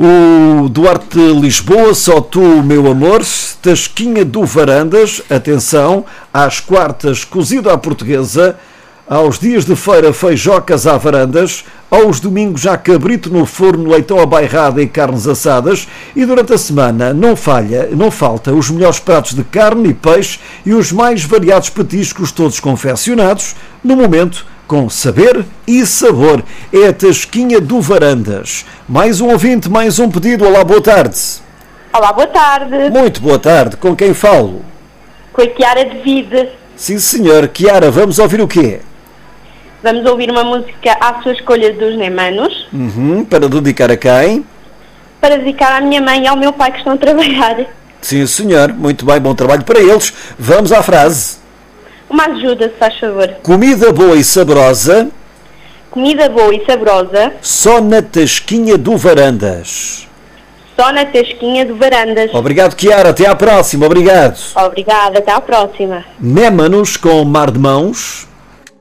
O Duarte Lisboa, só tu, meu amor, Tasquinha do Varandas, atenção, às quartas cozido à portuguesa, aos dias de feira feijocas à varandas, aos domingos já cabrito no forno, leitão à bairrada e carnes assadas, e durante a semana não falta os melhores pratos de carne e peixe e os mais variados petiscos, todos confeccionados, no momento, com saber e sabor. É a Tasquinha do Varandas. Mais um ouvinte, mais um pedido. Olá, boa tarde. Olá, boa tarde. Muito boa tarde. Com quem falo? Com a Chiara de Vide. Sim, senhor. Chiara, vamos ouvir o quê? Vamos ouvir uma música à sua escolha dos Neymanos. Para dedicar a quem? Para dedicar à minha mãe e ao meu pai que estão a trabalhar. Sim, senhor. Muito bem, bom trabalho para eles. Vamos à frase. Uma ajuda, se faz favor. Comida boa e saborosa. Comida boa e saborosa. Só na Tasquinha do Varandas. Só na Tasquinha do Varandas. Obrigado, Chiara. Até à próxima. Obrigado. Obrigada, até à próxima. Némanos com mar de mãos.